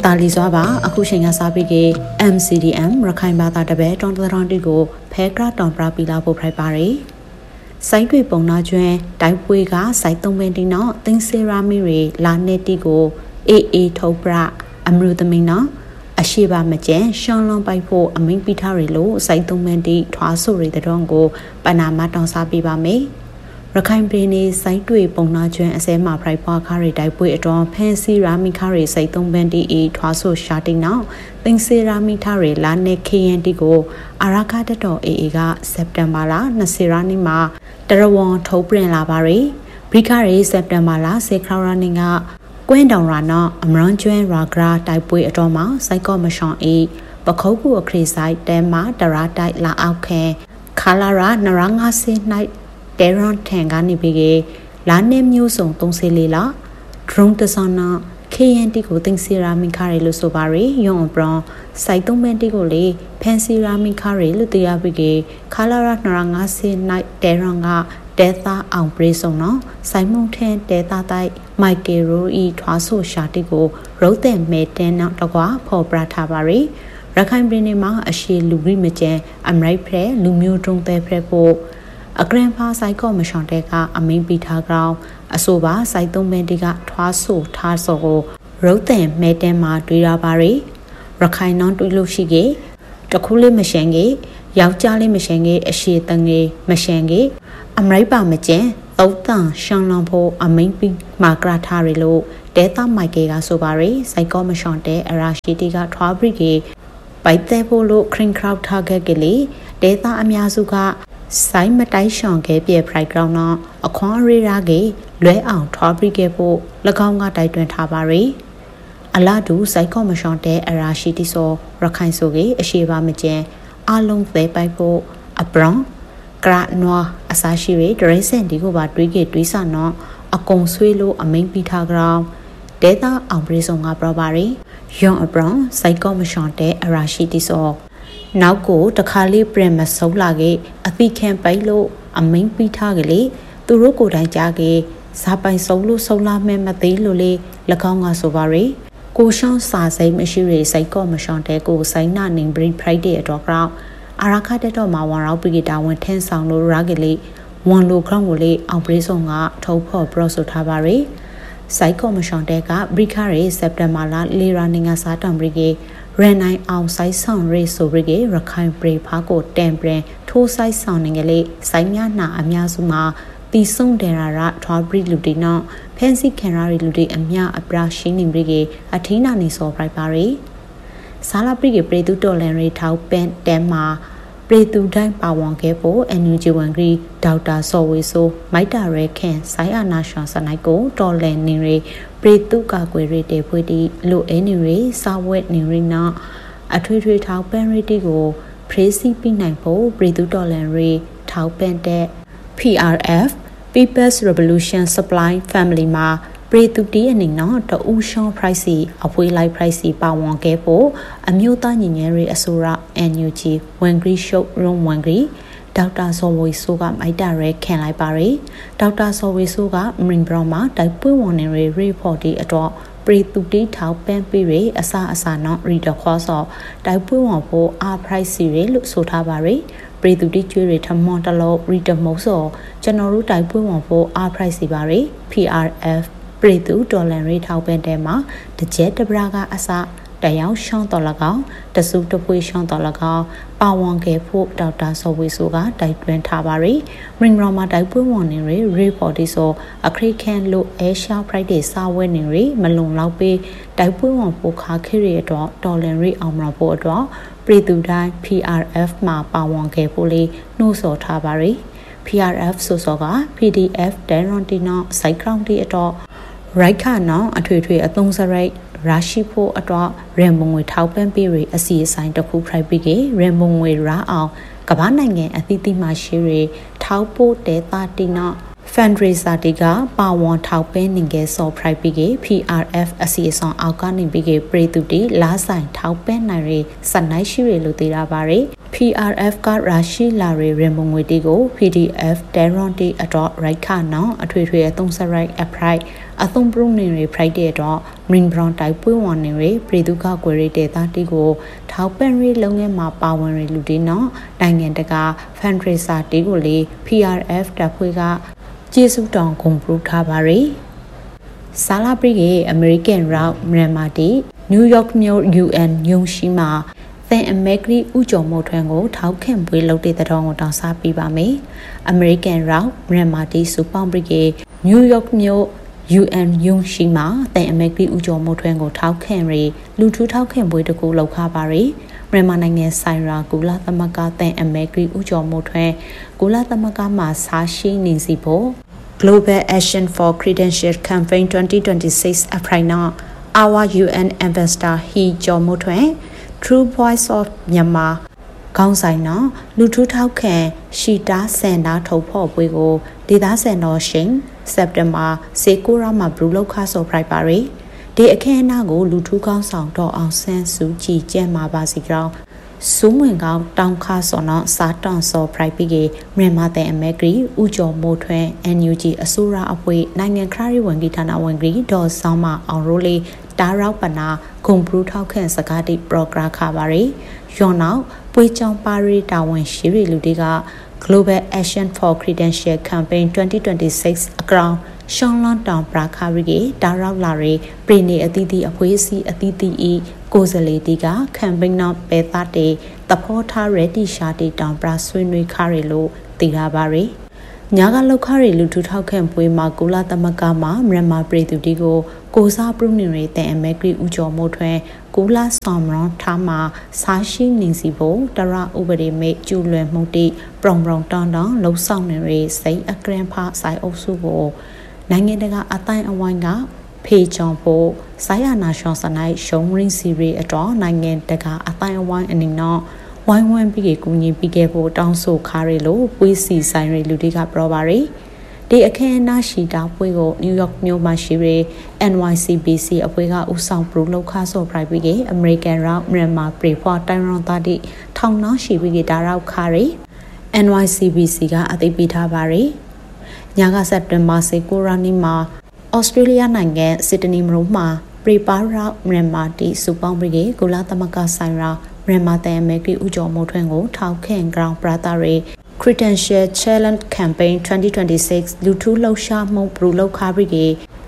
တာလီစွာပါအခုချိန်ကစားပြီးက MCDM ရခိုင်ဘာသာတပည့်တောင်းတရောင်းတီကိုဖဲကရတောင်ပရာပီလာဖို့ဖိုက်ပါရီစိုင်းတွေပုံနာကျွန်းတိုက်ပွဲကစိုက်သုံးပင်တီနော်တင်းစေရာမီရီလာနေတီကိုအေထုတ်ပရအမရုသမင်းနော်အရှိပါမကျန်ရှောင်းလွန်ပိုက်ဖို့အမိန်ပိထားရီလို့စိုက်သုံးပင်တီထွားဆိုရီတဲ့တော့ကိုပနာမတောင်းစားပေးပါမယ်ရခိုင်ပြည်နယ်စိုက်တွေပုံနာကျွန်းအစဲမှာဖရိုက်ပွားခါရီတိုက်ပွဲအတွန်းဖန်စီရာမီခါရီစိုက်သုံးပန်တီအီထွားဆိုရှာတိနောက်တင်စေရာမီထားရီလာနေ KNT ကိုအာရခတတော် AA ကစက်တင်ဘာလ20ရက်နေ့မှာတရဝံထုတ်ပြန်လာပါရီဘရိခါရီစက်တင်ဘာလ10ရက်နေ့ကကွင်းတောင်ရာနော်အမရန်ကျွန်းရာဂရာတိုက်ပွဲအတွန်းမှာစိုက်ကောမရှောင်းအီပခုတ်ကူအခရီးဆိုင်တဲမှာတရာတိုက်လာအောက်ခဲခါလာရာနရငါစေနိုင်တဲရန်ထန်ကနေပြီးကလာနေမျိုးစုံ34လာဒရုန်းတဆနာ KNT ကိုတင်စီရာမီခါရီလို့ဆိုပါရီယွန်အပရန်စိုက်သုံးပန်တီကိုလေဖန်စီရာမီခါရီလို့တရားပြီးကခါလာရာနရငါစေနိုင်တဲရန်ကတဲသားအောင်ပရိစုံနော်ဆိုင်မုံထန်တဲသားတိုက်မိုက်ကယ်ရိုဤထွားဆိုရှာတိကိုရုတ်တဲ့မဲတဲနောက်တကွာဖော်ပြထားပါရီရခိုင်ပြည်နယ်မှာအရှိလူရိမကျန်အမရိဖရဲလူမျိုးတုံးတဲ့ဖရဲဖို့အဂရန်ဖာဆိုင်ကောမရှောင်းတဲကအမင်းပီထားကောင်အဆိုပါစိုက်သုံးပင်တီကထွားဆိုထားစောကိုရုတ်တဲ့မဲတဲမှာတွေ့ရပါရီရခိုင်နောင်းတွေ့လို့ရှိကေတခုလေးမရှန်ကေယောက်ျားလေးမရှန်ကေအရှိတငယ်မရှန်ကေအမရိပါမကျန်သုတ်တန်ရှောင်းလောင်ဖို့အမင်းပီမာကရာထားရီလို့တဲသားမိုက်ကယ်ကဆိုပါရီစိုက်ကောမရှောင်းတဲအရာရှိတီကထွားပရီကေပိုက်တဲ့ဖို့လို့ခရင်ခရောက်ထားခဲ့ကလေးတဲသားအများစုကဆိုင်မတိုက်ရှောင်းခဲ့ပြဖရိုက်ဂရောင်းတော့အခွန်ရီရာကေလွဲအောင်ထွားပရီခဲ့ဖို့၎င်းကတိုက်တွန်းထားပါရီအလားတူစိုက်ကောမရှောင်းတဲ့အရာရှိတီဆိုရခိုင်ဆိုကေအရှိပါမကျန်အလုံးသေးပိုက်ဖို့အပရောင်ကရနွားအစာရှိရီဒရိစန်ဒီကိုပါတွေးခဲ့တွေးဆနော်အကုံဆွေးလို့အမိန်ပီထားကြောင်းဒေတာအောင်ပရိစုံကပြောပါရီယွန်အပရောင်စိုက်ကောမရှောင်းတဲ့အရာရှိတီဆိုနောက်ကိုတခါလေးပြင်မဆုံးလာခဲ့အပိခံပိုက်လို့အမိန်ပီထားကလေးသူတို့ကိုယ်တိုင်ကြားခဲ့ဇာပိုင်ဆုံးလို့ဆုံးလာမဲ့မသေးလို့လေ၎င်းကဆိုပါရီကိုရှောင်းစာစိမ့်မရှိရစိုက်ကောမရှောင်းတဲ့ကိုဆိုင်နာနေဘရီဖရိုက်တဲ့တော့ကြောင့်အာရခတက်တော့မှာဝန်ရောက်ပြီးတာဝန်ထင်းဆောင်လို့ရာကလေးဝန်လိုခေါင်းကိုလေအောင်ပရိစုံကထုတ်ဖော်ပရော့ဆိုထားပါရီစိုက်ကောမရှောင်းတဲ့ကဘရိခရီစက်တင်ဘာလလေရာနေငါစားတောင်ဘရီကေရန်နိုင်အောင်စိုက်ဆောင်ရေးဆိုဘရီကေရခိုင်ပရိဖာကိုတန်ပရင်ထိုးစိုက်ဆောင်နေကလေးစိုက်များနာအများစုမှာတီဆုံတယ်ရာထွားဘရီလူတီနော်ဖန်စီကန်ရာရီလူတီအများအပရာရှင်းနေဘရီကေအထင်းနာနေစောပရိုက်ပါရီဆာလာပရီကေပရိတူတော်လန်ရီထောက်ပန်တဲမှာပရိတူတိုင်းပါဝန်ခဲ့ဖို့ NUG ဝန်ဂရီဒေါက်တာစောဝေဆိုမိုက်တာရဲခန့်ဆိုင်အာနာရှောင်းစနိုက်ကိုတော်လန်နေရီပရိတူကာကွယ်ရတဲ့ဖွေတီလိုအဲနေရီစာဝက်နေရီနော်အထွေထွေထောက်ပန်ရီတီကိုဖရေးစီပြနိုင်ဖို့ပရိတူတော်လန်ရီထောက်ပန်တဲ့ PRF People's Revolution Supply Family မှာပရိတူတီအနေနဲ့တူရှောင်း price အဖွေးလိုက် price ပါဝင်ခဲ့ဖို့အမျိုးသားညီညွတ်ရေးအစိုးရ NUG ဝန်ဂရီရှုပ်ရုံဝန်ဂရီဒေါက်တာစောဝေဆိုးကမိုက်တာရဲခံလိုက်ပါရီဒေါက်တာစောဝေဆိုးကမရင်ဘရောင်းမှာတိုက်ပွဲဝန်နေရီ report ဒီအတွက်ပရိတူတီထောက်ပံ့ပေးရအစနော်ရီတခေါ်စောတိုက်ပွဲဝန်ဖို့အား price ရလို့ဆိုထားပါရီပရိတူတီကျွေးရထမွန်တလို့ရီတမိုးစောကျွန်တော်တို့တိုက်ပွဲဝန်ဖို့အား price ပါရီ PRFပရိတူဒေါ်လန်ရီထောက်ပံ့တဲ့မှာတကြက်တပရာကအစတယောက်ရှောင်းတော်၎င်းတစုတပွေရှောင်းတော်၎င်းပါဝန်ခဲ့ဖို့ဒေါက်တာစောဝေဆိုကတိုက်တွန်းထားပါရီမင်္ဂလာမှာတိုက်ပွဲဝန်နေရီရီပေါ်တီဆိုအခရိကန်လို့အဲရှာဖရိုက်ဒေစာဝဲနေရီမလုံလောက်ပေးတိုက်ပွဲဝန်ဖို့ခါခေရီတော့ဒေါ်လန်ရီအောင်မဖို့အတွက်ပရိတူတိုင်း PRF မှာပါဝန်ခဲ့ဖို့လေးနှိုးဆော်ထားပါရီ PRF ဆိုစောက PDF ဒန်ရွန်တီနောစိုက်ကောင်တီတော့ရိုက်ခါနော်အထွေထွေအသုံးစရိုက်ရရှိဖို့အတွက်ရန်ပုံငွေထောက်ပံ့ပေးရအစီအဆိုင်တစ်ခုဖိုက်ပြီးကရန်ပုံငွေရအောင်ကမ္ဘာနိုင်ငံအသီးသီးမှရှိရထောက်ပို့တဲတာတီနော် fundraiser တွေကပါဝန်ထောက်ပင်းနေကစော် private PRF အစီအစဉ်အောက်ကနေပြီးပရိသူတီလားဆိုင်ထောက်ပင်းနိုင်ရစနိုင်ရှိရလို့သိရပါတယ် PRF ကရာရှိလာရမငွေတီကို PDF Terronti အတော့ right ခနော်အထွေထွေအသုံးစရိုက် upright အသုံးပရုနေရ Friday တော့ Green Brown တိုက်ပွဲဝင်နေရပြည်သူ့ကကွယ်ရတဲ့တာတီကိုထောက်ပံ့ရေးလုပ်ငန်းမှာပါဝင်ရလူတီနော်နိုင်ငံတကာ fundraiser တီကိုလေ PRF တပ်ဖွဲ့ကကျေးဇူးတောင်းဂုဏ်ပြုထားပါရယ်ဆာလာပရိရဲ့ American Route မြန်မာတီ New York မြို့ UN ညုံရှိမှာသင်အမေရိကဥကြုံမို့ထွန်းကိုထောက်ခံပွဲလုပ်တဲ့တဲ့တော်ကိုတောင်းစားပေးပါမယ် American Route မြန်မာတီစူပေါင်းပရိရဲ့ New York မြို့ UN ညုံရှိမှာသင်အမေရိကဥကြုံမို့ထွန်းကိုထောက်ခံရလူထူးထောက်ခံပွဲတကူလုပ်ခပါရယ်မြန်မာနိုင်ငံဆိုင်ရာကုလသမဂ္ဂသင်အမေရိကဥကြုံမို့ထွန်းကုလသမဂ္ဂမှာစားရှိနေစီဖို့ Global Action for Credential Campaign 2026 Aprina our UN Ambassador He Jomotwe True Voice of Myanmar ခေါင်းဆိုင်နော်လူထူးထောက်ခံရှီတာစန်နာထုတ်ဖို့ပွဲကိုဒေသစံတော်ရှင်စက်တင်ဘာ16ရက်မှာဘလူးလောက်ခါဆိုပရိုက်ပါရီဒီအခမ်းအနားကိုလူထူးကောင်းဆောင်တော်အောင်ဆန်းစုကြည်ကျဲမှာပါစီကြောင်းစုံဝင်ကောင်းတောင်ခါစောနော်စာတောင်စောပရိုက်ပြီးကမြန်မာတဲ့အမေဂရီဥကျော်မိုးထွန်း NUG အစိုးရအဖွဲ့နိုင်ငံခရီးဝန်ကြီးဌာနဝန်ကြီးဒေါ်ဆောင်မအောင်ရိုးလေးတာရောက်ပနာဂုံပရူထောက်ခန့်စကားတိပရိုဂရမ်ခါပါရီယောနောက်ပွေချောင်းပါရီတာဝန်ရှိရီလူတွေက Global Action for Credential Campaign 2026 အကောင်ရှောင်းလွန်တောင်ပရာခါရီကတာရောက်လာရီပြည်နေအသီးသီးအဖွေးစီအသီးသီးဤကိုယ်စလေတီက campaign နောက်ပဲသားတေတဖောထားရတီရှာတီတောင်ပရာဆွေးနွေးခါရီလို့သိရပါရီညာကလောက်ခရီလူထူထောက်ခံပွဲမှာကုလသမဂ္ဂမှာမြန်မာပြည်သူတီကိုကိုစားပရုနေရတဲ့အမေဂရီဥကျော်မို့ထွန်းကုလဆောင်ရွန်ထားမှာစားရှိနေစီဖို့တရဥပဒေမိတ်ကျူလွယ်မှုတိပရုံပရုံတောင်းတောင်းလှုပ်ဆောင်နေရစိတ်အကရန်ဖဆိုင်အုပ်စုကိုနိုင်ငံတကာအတိုင်းအဝိုင်းကဖေချောင်ဖို့ဆိုင်ရနာရှောင်းစနိုင်ရှုံးရင်းစီရီအတော်နိုင်ငံတကာအတိုင်းအဝိုင်းအနေနဲ့ဝိုင်းဝန်းပြီးကူညီပြီးခဲ့ဖို့တောင်းဆိုခါရလို့ပွေးစီဆိုင်ရလူတွေကပြောပါရယ်ဒီအခမ်းအနားရှိတာပွဲကိုနယူးယောက်မြို့မှာရှိရ NYCBC အဖွဲ့ကဦးဆောင်ပရိုလောက်ခါဆိုပရိုက်ပြီးက American Route မြန်မာပရိဖော်တိုင်ရွန်တာတိထောင်နှောင်းရှိပြီးဒါရောက်ခါရ NYCBC ကအသိပေးထားပါရယ်ညာကစက်တင်ဘာ16ရက်နေ့မှာဩစတြေးလျနိုင်ငံစစ်ဒနီမြို့မှာပရိပါရောက်မြန်မာတိစူပေါင်းပြီးကကုလသမဂ္ဂဆိုင်ရာမြန်မာတဲ့အမေရိကဥကျော်မိုးထွန်းကိုထောက်ခံကြောင်းပရာတာရီ Credential Challenge Campaign 2026 လူထူးလှုပ်ရှားမှုပရူလောက်ခါပြီး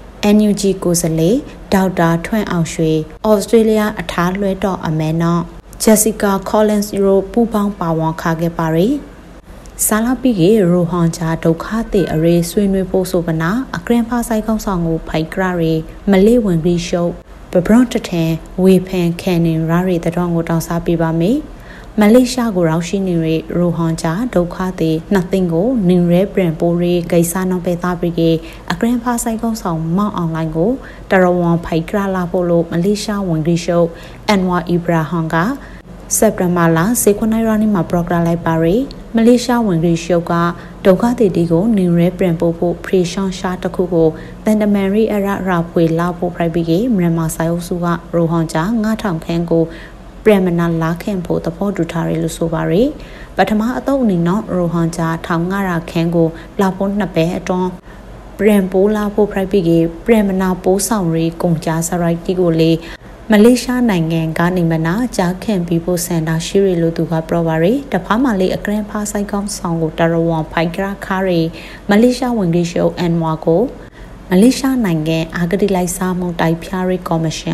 NUG ကိုစလေဒေါက်တာထွန်းအောင်ရွှေဩစတြေးလျအထားလွှဲတော်အမဲနော် Jessica Collins ရိုပူပေါင်းပါဝန်ခါခဲ့ပါရီဆာလာပီကရိုဟန်ချာဒုက္ခတေအရေးဆွေးနွေးဖို့ဆိုပနာအကရင်ဖာဆိုင်ကောင်းဆောင်ကိုဖိုက်ဂရရီမလေးဝင်ပြီးရှုပ်ပဘရတ်တန်ဝေဖန်ခံနေရတဲ့တဲ့တော်ကိုတောင်းစားပေးပါမယ်မလေးရှားကိုရောက်ရှိနေတဲ့ရိုဟန်ချာဒုက္ခသည်နှစ်သိန်းကိုနင်ရဲပရင်ပိုရီဂိဆာနောပေသားပြီးကအကရင်ဖာဆိုင်ကောင်းဆောင်မောက်အွန်လိုင်းကိုတရဝံဖိုက်ဂရလာဖို့လို့မလေးရှားဝန်ကြီးချုပ်အန်ဝါအီဘရာဟန်ကစက်တင်ဘာလ19ရက်နေ့မှာပရိုဂရမ်လိုက်ပါရီမလေးရှားဝန်ကြီးချုပ်ကဒုက္ခသည်တွေကိုနင်ရဲပရင်ပို့ဖို့ဖရီရှန်ရှာတစ်ခုကိုတန်တမန်ရီအရာဖွေလာဖို့ဖိုက်ပြီးကမြန်မာဆိုင်အုပ်စုကရိုဟန်ချာ9000ခန်းကိုပြန်မနာလာခင်ဖို့သဘောတူထားရလို့ဆိုပါရယ်ပထမအတော့အနေနဲ့ရိုဟန်ချာ1500ခန်းကိုလာဖို့နှစ်ပဲအတွန်းပြန်ပိုးလာဖို့ဖိုက်ပြီးကပြန်မနာပိုးဆောင်ရီကုန်ကြစရိုက်တီကိုလေမလေးရှားနိုင်ငံကနေမနာကြားခင်ပြီးဖို့စင်တာရှိရလို့သူကပြောပါရယ်တဖားမှလေးအကရန်ဖာဆိုင်ကောင်းဆောင်ကိုတရဝံဖိုက်ဂရာခါရီမလေးရှားဝန်ကြီးချုပ်အန်ဝါကိုမလေးရှားနိုင်ငံအာဂတိလိုက်စားမှုတိုက်ဖြားရေးကော်မရှင်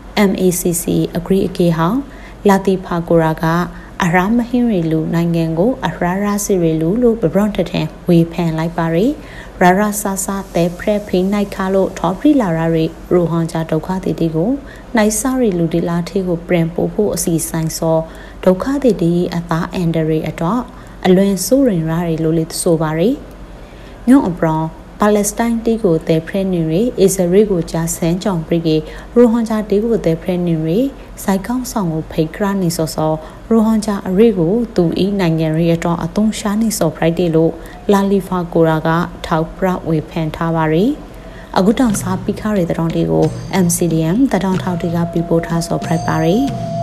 MACC အဂရီအကေဟောင်းလာတီဖာကိုရာကအရာမဟင်းရီလူနိုင်ငံကိုအရာရာစီရီလူလို့ဘဘရန်တန်ဝေဖန်လိုက်ပါရီရာရာဆာဆာတဲဖရက်ဖိနိုင်ခါလို့ထော်ပရီလာရာရီရိုဟန်ချာဒုက္ခသည်တွေကိုနိုင်စာရီလူဒီလာထေးကိုပြန်ပို့ဖို့အစီဆိုင်စောဒုက္ခသည်တွေအသားအန်ဒရီအတော့အလွန်စိုးရင်ရာရီလို့လေဆိုပါရီညွန့်အပရောပါလက်စတိုင်းတီကိုတဲ့ဖရနေရီအစ္စရေးကိုကြာဆန်းကြောင်ပရိကေရိုဟွန်ဂျာတီကိုတဲ့ဖရနေရီစိုက်ကောင်းဆောင်ကိုဖိတ်ခရနေစောစောရိုဟွန်ဂျာအရေးကိုသူဤနိုင်ငံရဲ့တော့အသုံးရှာနေစောဖရိုက်တေလို့လာလီဖာကိုရာကထောက်ပြဝေဖန်ထားပါရီအခုတောင်စားပိခရတဲ့တောင်တီကို MCDM တတောင်ထောက်တီကပြပို့ထားစောဖရိုက်ပါရီ